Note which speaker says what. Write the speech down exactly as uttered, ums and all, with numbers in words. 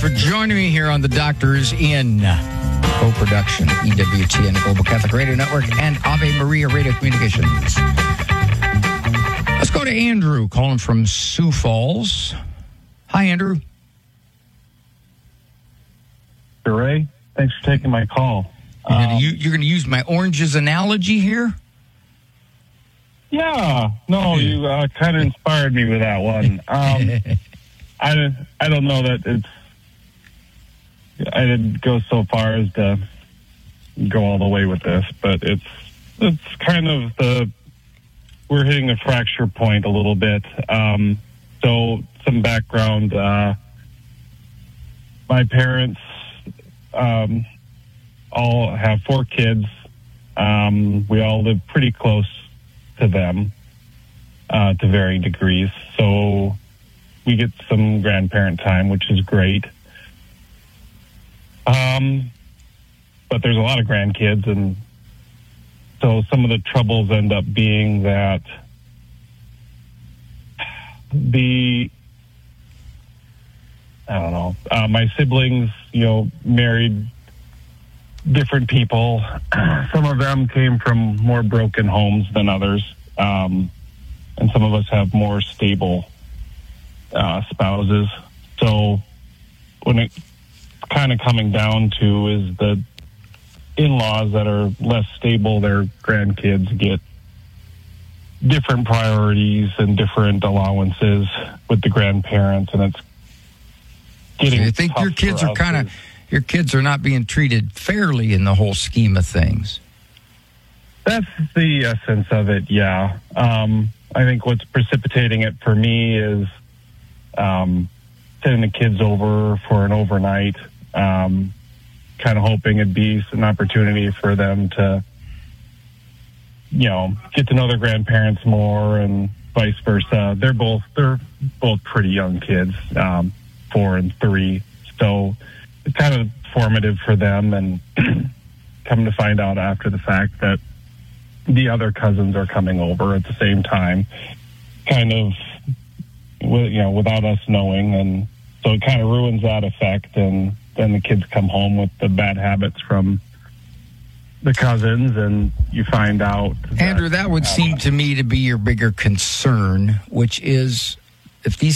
Speaker 1: for joining me here on The Doctors In co-production, E W T N Global Catholic Radio Network and Ave Maria Radio Communications. Let's go to Andrew, calling from Sioux Falls. Hi, Andrew.
Speaker 2: Ray, thanks for taking my call.
Speaker 1: You're
Speaker 2: um,
Speaker 1: going to use my oranges analogy here?
Speaker 2: Yeah, no, you uh, kind of inspired me with that one. Um, I, I don't know that it's, I didn't go so far as to go all the way with this, but it's, it's kind of the, we're hitting a fracture point a little bit. Um, so some background, uh, my parents, um, all have four kids. Um, we all live pretty close to them, uh, to varying degrees. So we get some grandparent time, which is great. Um, but there's a lot of grandkids, and so some of the troubles end up being that the, I don't know, uh, my siblings, you know, married different people. Some of them came from more broken homes than others. Um, and some of us have more stable uh, spouses. So when it's kind of coming down to is the in-laws that are less stable, their grandkids get different priorities and different allowances with the grandparents, and it's getting
Speaker 1: So you think your kids are kind of... Your kids are not being treated fairly in the whole scheme of things.
Speaker 2: That's the essence of it, yeah. Um, I think what's precipitating it for me is um, sending the kids over for an overnight, um, kind of hoping it'd be an opportunity for them to, you know, get to know their grandparents more and vice versa. They're both they're both pretty young kids, um, four and three, so it's kind of formative for them, and come to find out after the fact that the other cousins are coming over at the same time, kind of, you know, without us knowing, and so it kind of ruins that effect, and then the kids come home with the bad habits from the cousins, and you find out that,
Speaker 1: Andrew, that would
Speaker 2: uh,
Speaker 1: seem to me to be your bigger concern, which is if these